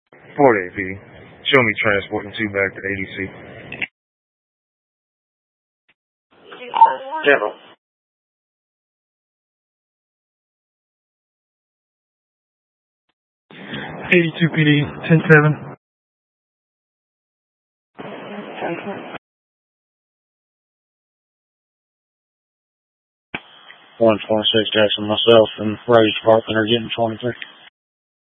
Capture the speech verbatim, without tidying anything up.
Fort A P D. Show me transporting two back to A D C. General. eighty-two P D, ten seven. one twenty-six Jackson, myself and Rage Department are getting twenty-three.